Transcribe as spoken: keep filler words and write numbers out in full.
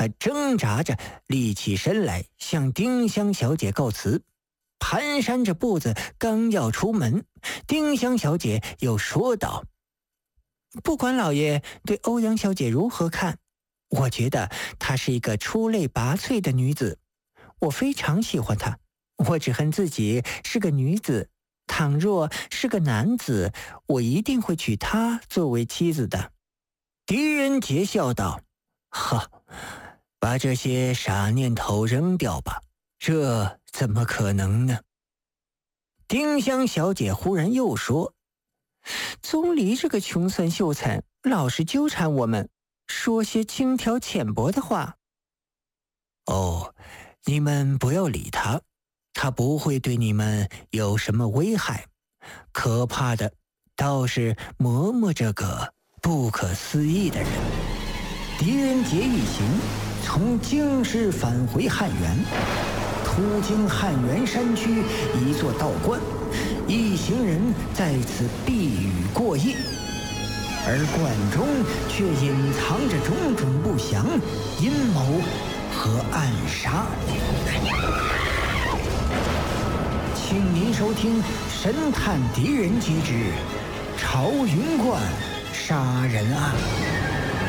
他挣扎着立起身来，向丁香小姐告辞，蹒跚着步子刚要出门，丁香小姐又说道：不管老爷对欧阳小姐如何看，我觉得她是一个出类拔萃的女子，我非常喜欢她。我只恨自己是个女子，倘若是个男子，我一定会娶她作为妻子的。狄仁杰笑道：哈，把这些傻念头扔掉吧，这怎么可能呢？丁香小姐忽然又说：宗离这个穷酸秀才老是纠缠我们，说些轻佻浅薄的话。哦，你们不要理他，他不会对你们有什么危害，可怕的倒是嬷嬷这个不可思议的人。狄仁杰一行从京师返回汉源，途经汉源山区一座道观，一行人在此避雨过夜，而观中却隐藏着种种不祥、阴谋和暗杀。请您收听《神探狄仁杰之朝云观杀人案》。